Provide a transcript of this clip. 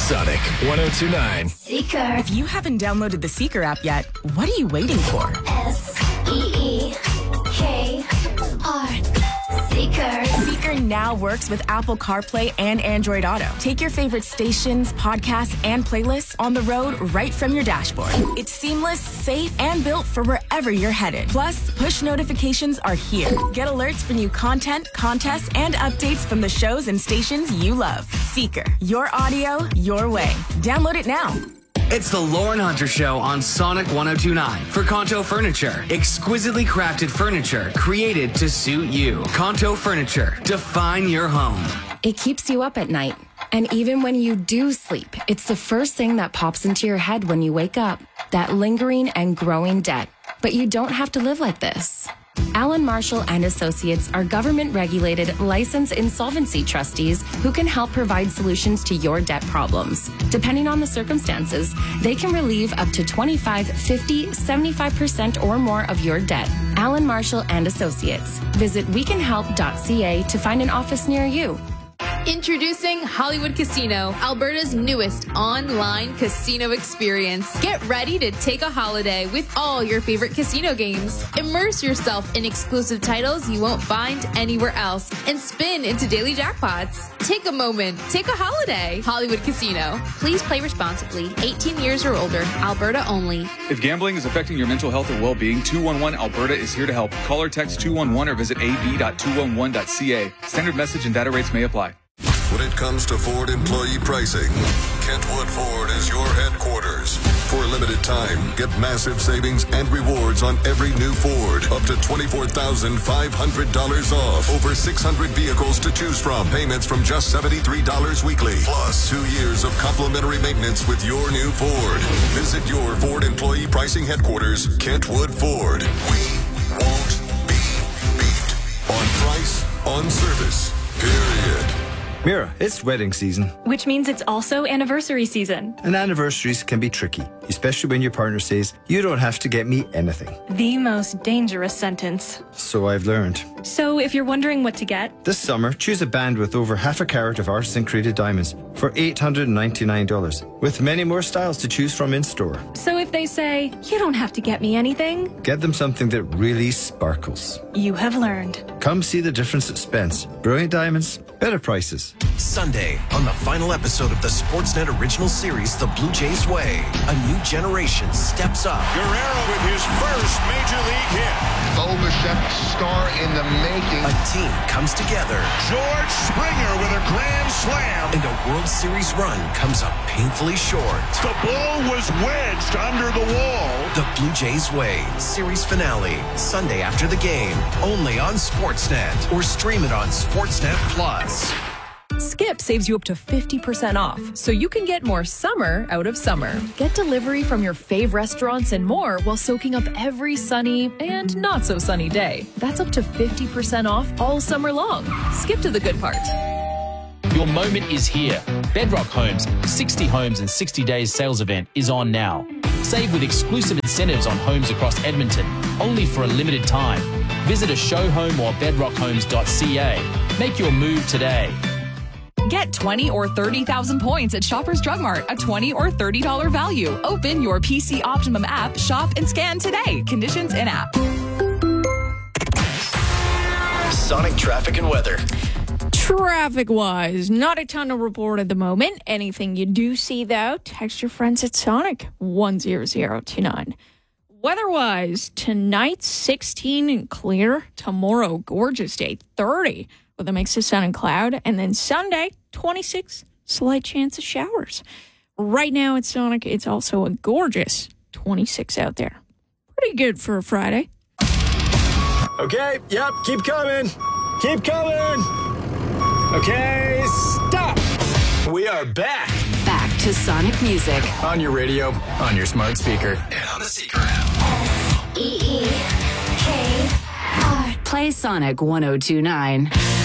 Sonic 102.9. Seeker. If you haven't downloaded the Seeker app yet, what are you waiting for? S-E-E-K-R. Seeker. Seeker now works with Apple CarPlay and Android Auto. Take your favorite stations, podcasts, and playlists on the road right from your dashboard. It's seamless, safe, and built for wherever you're headed. Plus, push notifications are here. Get alerts for new content, contests, and updates from the shows and stations you love. Seeker. Your audio, your way. Download it now. It's the Lauren Hunter Show on Sonic 102.9 for Kanto Furniture. Exquisitely crafted furniture created to suit you. Kanto Furniture. Define your home. It keeps you up at night. And even when you do sleep, it's the first thing that pops into your head when you wake up. That lingering and growing debt. But you don't have to live like this. Allen Marshall and Associates are government-regulated, licensed insolvency trustees who can help provide solutions to your debt problems. Depending on the circumstances, they can relieve up to 25, 50, 75% or more of your debt. Allen Marshall and Associates. Visit wecanhelp.ca to find an office near you. Introducing Hollywood Casino, Alberta's newest online casino experience. Get ready to take a holiday with all your favorite casino games. Immerse yourself in exclusive titles you won't find anywhere else and spin into daily jackpots. Take a moment. Take a holiday. Hollywood Casino. Please play responsibly. 18 years or older. Alberta only. If gambling is affecting your mental health or well-being, 211 Alberta is here to help. Call or text 211 or visit ab.211.ca. Standard message and data rates may apply. When it comes to Ford employee pricing, Kentwood Ford is your headquarters. For a limited time, get massive savings and rewards on every new Ford. Up to $24,500 off. Over 600 vehicles to choose from. Payments from just $73 weekly. Plus 2 years of complimentary maintenance with your new Ford. Visit your Ford employee pricing headquarters, Kentwood Ford. We won't be beat. On price, on service, period. Mira, it's wedding season. Which means it's also anniversary season. And anniversaries can be tricky, especially when your partner says, you don't have to get me anything. The most dangerous sentence. So I've learned. So if you're wondering what to get, this summer, choose a band with over half a carat of artisan created diamonds for $899, with many more styles to choose from in store. So if they say, you don't have to get me anything, get them something that really sparkles. You have learned. Come see the difference at Spence. Brilliant diamonds, better prices. Sunday, on the final episode of the Sportsnet original series, The Blue Jays Way, a new generation steps up. Guerrero with his first major league hit. Bo Bichette, star in the making. A team comes together. George Springer with a grand slam. And a World Series run comes up painfully short. The ball was wedged under the wall. The Blue Jays Way, series finale, Sunday after the game, only on Sportsnet, or stream it on Sportsnet Plus. Skip saves you up to 50% off, so you can get more summer out of summer. Get delivery from your fave restaurants and more while soaking up every sunny and not so sunny day. That's up to 50% off all summer long. Skip to the good part. Your moment is here. Bedrock Homes' 60 Homes in 60 Days sales event is on now. Save with exclusive incentives on homes across Edmonton, only for a limited time. Visit a show home or bedrockhomes.ca. Make your move today. Get 20 or 30,000 points at Shoppers Drug Mart, a $20 or $30 value. Open your PC Optimum app, shop and scan today. Conditions in app. Sonic traffic and weather. Traffic-wise, not a ton to report at the moment. Anything you do see, though, text your friends at Sonic 10029. Weather-wise, tonight 16 and clear. Tomorrow, gorgeous day, 30 with a mix of sun and cloud. And then Sunday, 26, slight chance of showers. Right now at Sonic, it's also a gorgeous 26 out there. Pretty good for a Friday. Okay, yep, keep coming. Keep coming. Okay, stop. We are back. Back to Sonic Music. On your radio, on your smart speaker, and on the Seeker app. S-E-E-K-R. Play Sonic 102.9.